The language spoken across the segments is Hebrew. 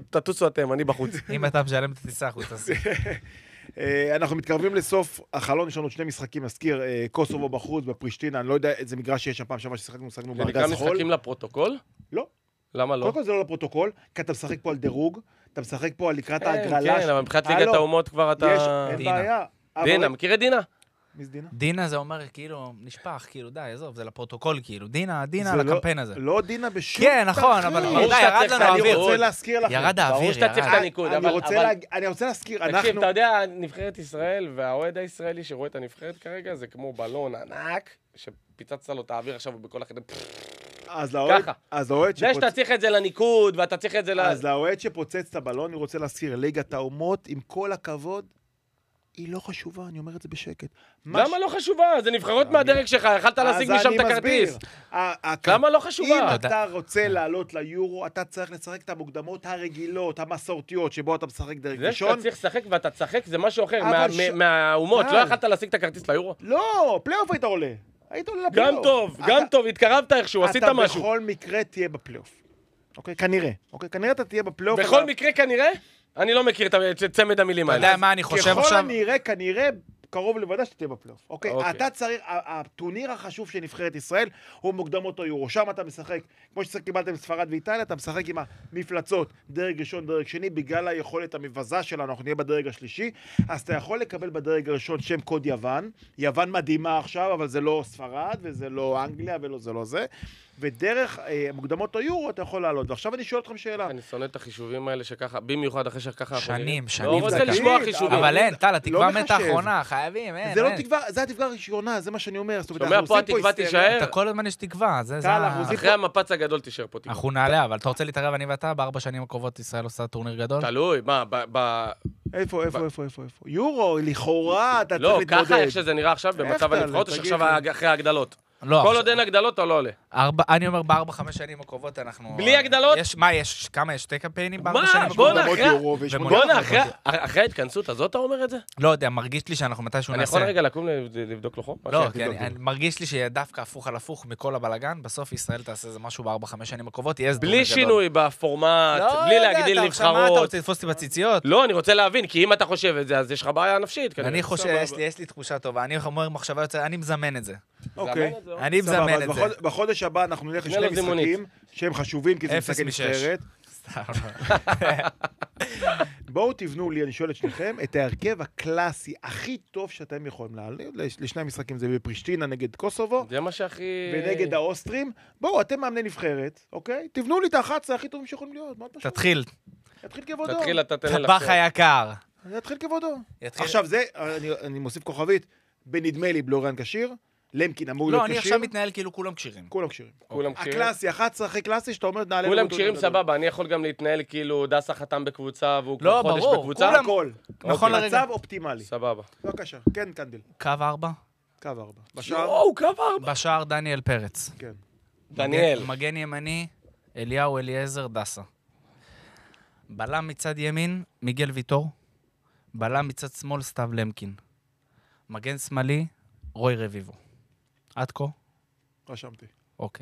תטוסו אתם, אני בחוץ. אם אתה משלם את הטיסה החוץ. אנחנו מתקרבים לסוף החלון, יש לנו עוד 2 משחקים, נזכיר, קוסובו בחוץ, בפרישטינה, אני לא יודע איזה מגרש שיש הפעם שעברה ששיחקנו זה בארגז נקרא חול. משחקים לפרוטוקול? לא. למה לא? קודם כל זה לא לפרוטוקול, כי אתה משחק פה על דירוג, אתה משחק פה על לקראת ההגרלה. כן, אבל מבחינת ליגת האומות כבר אתה... אין בעיה. דינה, מכיר את דינה? מי זה דינה? דינה זה אומר כאילו, נשפח, כאילו, די, עזוב, זה לפרוטוקול, כאילו, דינה זה על הקמפיין הזה. לא דינה בשום... כן, נכון, אבל די, ירד לנו אני האוויר. רוצה להזכיר לכם. ירד האוויר, ברור שאתה צריך את הניקוד, אני רוצה להזכיר, תקשיב, אתה יודע, נבחרת ישראל והאוהד הישראלי שרואה את הנבחרת כרגע, זה כמו בלון ענק, שפיצצת לו את האוויר עכשיו ובכל החדר... ככה. זה שאתה צריך את זה לניקוד, ואתה צריך את זה אז לאוהד שפוצץ את הבלון, אני רוצה להזכיר, ליגת האומות, עם כל הכבוד, היא לא חשובה, אני אומר את זה בשקט. למה לא חשובה? זה נבחרות מהדרג שלך, יכלת להשיג משם את הכרטיס. למה לא חשובה? אם אתה רוצה לעלות ליורו, אתה צריך לשחק את המוקדמות הרגילות, המסורתיות, שבו אתה משחק דרג זה ראשון. שאתה צריך לשחק ואתה תשחק, זה משהו אחר. מהאומות, לא יכלת להשיג את הכרטיס ליורו? לא, פלייאוף היית עולה. היית עולה לפלייאוף. גם טוב, התקרבת איכשהו, עשית משהו. אתה בכל מקרה תהיה בפלייאוף. אוקיי? כנראה. אוקיי? כנראה אתה תהיה בפלייאוף. בכל מקרה כנראה? אני לא מכיר את צמד המילים האלה. אתה יודע מה אני חושב עכשיו? ככל הנראה, כנראה, קרוב לוודא שתהיה בפלייאוף. אוקיי? אתה צריך, הטורניר החשוב של נבחרת ישראל הוא מוקדמות היורו. שם אתה משחק, כמו שקיבלתם ספרד ואיטליה, אתה משחק עם המפלצות, דרג ראשון, דרג שני, בגלל היכולת המבזה שלנו, אנחנו נהיה בדרג השלישי, אז אתה יכול לקבל בדרג הראשון שם קוד יוון. יוון מדהימה עכשיו, אבל זה לא ספרד, וזה לא אנגליה, וזה לא זה. ודרך מוקדמות היורו אתה יכול לעלות. ועכשיו אני שואל אתכם שאלה. אני שונא את החישובים האלה שככה, במיוחד אחרי שככה... שנים. לא רוצה לשמוע חישובים. אבל אין, טל, התקווה מת האחרונה, חייבים, אין. זה לא תקווה, זה התקווה הראשונה, זה מה שאני אומר. שומע פה התקווה תישאר? אתה כל הזמן יש תקווה, זה... אחרי המפץ הגדול תישאר פה תקווה. אנחנו נעלה, אבל אתה רוצה להתערב אני ואתה, ב4 שנים הקרובות ישראל עושה טורניר גדול? תלוי, מה, איפה? יורו, לכאורה, אתה צריך לא, להתמודד. ככה איך שזה נראה עכשיו, במצב הנבחרות, יש עכשיו אחרי ההגדלות. לא, כל עוד אין הגדלות, אתה לא עולה. אני אומר, ב4-5 שנים הקרובות אנחנו... בלי הגדלות? מה, יש כמה? יש 2 קמפיינים ב4 מה? שנים הקרובות? בואנה, אחרי ההתכנסות הזאת, אתה אומר את זה? לא יודע, מרגיש לי שאנחנו מתישהו אני נעשה... יכול רגע לקום לבדוק לו חום? לא, כי מרגיש לי שדווקא הפוך על הפוך מכל הבלגן, בסוף ישראל תעשה איזה משהו ב4-5 שנים הקרובות, יהיה בלי שינוי בפורמט, בלי להגדיל נבחרות. מה, אתה רוצה לתפוס אותי בציציות? לא, אני רוצה להבין, כי אם אתה חושב את זה, אז יש לך בעיה נפשית. אני חושב, יש לי תחושה טובה, אני אומר מחשבה יוצא, אני מזמן את זה. אוקיי. אני מזמן את זה. בחודש הבא אנחנו נלך לשני משחקים שהם חשובים, כי זה משחקי נבחרת. בואו תבנו לי, אני שואל את שניכם, את ההרכב הקלאסי הכי טוב שאתם יכולים לעלות, לשני המשחקים זה בפרישטינה נגד קוסובו, זה מה שהכי... ונגד האוסטרים. בואו, אתם מאמני נבחרת, אוקיי? תבנו לי את ה11 הכי טובים שיכולים להיות. תתחיל. יתחיל כבודו. תתחיל, אתה תן טבח היקר. יתחיל כבודו. עכשיו זה, אני מוסיף כוכבית, בנדמה לי בלוריאן כשיר, למקין אמור להיות כשיר. לא, אני עכשיו מתנהל כאילו כולם כשירים. כולם כשירים. כולם כשירים. הקלאסי, 11 הכי קלאסי, שאתה אומר, נעלה... כולם כשירים סבבה, אני יכול גם להתנהל כאילו דסה חתם בקבוצה, והוא לא, כבר חודש ברור, בקבוצה. הכל. נכון לרגע. מצב אופטימלי. סבבה. בבקשה, כן, קנדל. קו 4? קו 4. בשער? או, קו 4. בשער דניאל פרץ. כן. דניאל. מגן ימני, אליהו אליעזר דסה. בלם מצד ימין, מיגל ויטור. בלם מצד שמאל, סתיו למקין. מגן שמאלי, רוי רביבו. עד כה? רשמתי. אוקיי.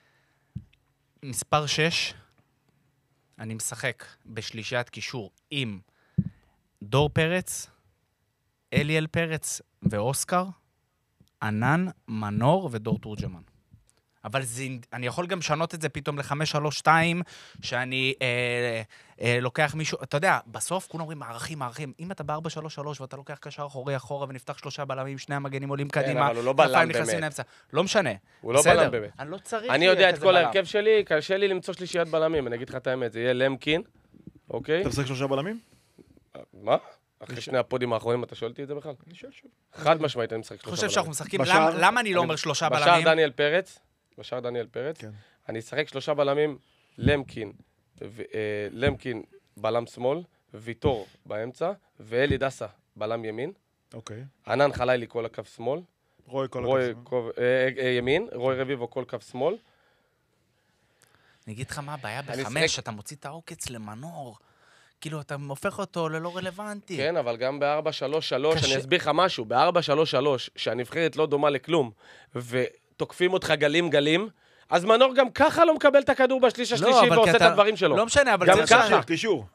מספר 6, אני משחק בשלישיית קישור עם דור פרץ, אליאל פרץ ואוסקר, ענן, מנור ודור תורג'מן. אבל אני יכול גם לשנות את זה פתאום ל-5-3-2, שאני לוקח מישהו, אתה יודע, בסוף כולם אומרים מערכים. אם אתה ב-4-3-3 ואתה לוקח קשר אחורה ונפתח 3 בלמים, 2 המגנים עולים קדימה, אבל הוא לא בלם באמת. לא משנה. הוא לא בלם באמת. אני לא צריך... אני יודע את כל ההרכב שלי, קשה לי למצוא שלישיית בלמים, אני אגיד לך את האמת, זה יהיה למקין, אוקיי? אתה משחק 3 בלמים? מה? אחרי שני הפודים האחרונים אתה שואל אותי את זה בכלל? אני שואל שוב. חד משמעית אני משחק 3 אני בלמים. חושב שאנחנו משחקים, למה אני לא אומר 3 בלמים? בשער דניאל פרץ, כן. אני אשחק 3 בלמים, למקין בלם שמאל, ויטור באמצע, ואלי דסה בלם ימין. אוקיי. ענן חלילי כל הקו שמאל. רוי כל הקו ימין, רוי רביבו כל קו שמאל. אני אגיד לך מה הבעיה ב5, אתה מוציא את העוקץ למנור. כאילו, אתה הופך אותו ללא רלוונטי. כן, אבל גם ב-4-3-3, אני אסביר לך משהו, ב-4-3-3, שהנבחרת לא דומה לכלום, ותוקפים אותך גלים, אז מנור גם ככה לא מקבל את הכדור בשליש השלישי ועושה את הדברים שלו. לא משנה, אבל גם ככה. קישור.